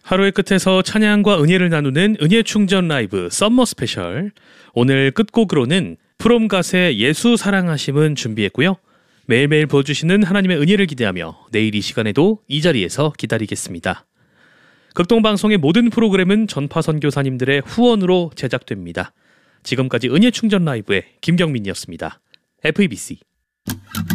하루의 끝에서 찬양과 은혜를 나누는 은혜 충전 라이브 썸머 스페셜. 오늘 끝곡으로는 프롬갓의 예수 사랑하심은 준비했고요. 매일매일 부어주시는 하나님의 은혜를 기대하며 내일 이 시간에도 이 자리에서 기다리겠습니다. 극동방송의 모든 프로그램은 전파 선교사님들의 후원으로 제작됩니다. 지금까지 은혜 충전 라이브의 김경민이었습니다. FEBC